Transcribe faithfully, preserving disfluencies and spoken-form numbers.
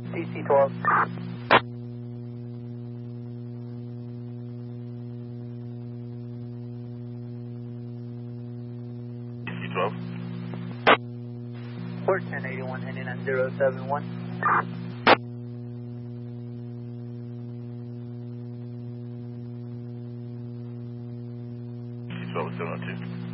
C C twelve. C C twelve. Port ten eighty-one, ending on zero seven one. C C twelve seven oh two.